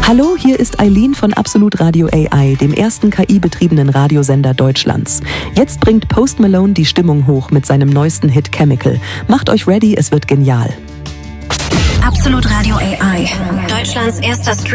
Hallo, hier ist Eileen von Absolut Radio AI, dem ersten KI-betriebenen Radiosender Deutschlands. Jetzt bringt Post Malone die Stimmung hoch mit seinem neuesten Hit Chemical. Macht euch ready, es wird genial. Absolut Radio AI, Deutschlands erster Stream.